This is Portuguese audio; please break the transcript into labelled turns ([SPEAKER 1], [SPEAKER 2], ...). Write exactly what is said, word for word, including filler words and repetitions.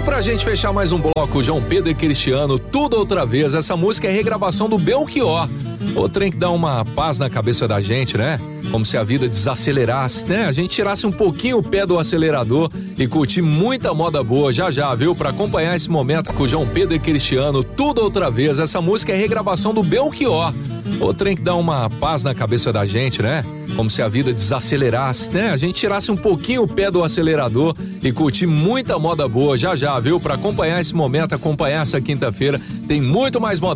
[SPEAKER 1] Pra gente fechar mais um bloco, João Pedro e Cristiano, Tudo Outra Vez. Essa música é regravação do Belchior. O trem que dá uma paz na cabeça da gente, né? Como se a vida desacelerasse, né? A gente tirasse um pouquinho o pé do acelerador e curtir muita moda boa já já, viu? Pra acompanhar esse momento com João Pedro e Cristiano, Tudo Outra Vez. Essa música é regravação do Belchior. O trem que dá uma paz na cabeça da gente, né? Como se a vida desacelerasse, né? A gente tirasse um pouquinho o pé do acelerador e curtir muita moda boa já já, viu? Pra acompanhar esse momento, acompanhar essa quinta-feira, tem muito mais moda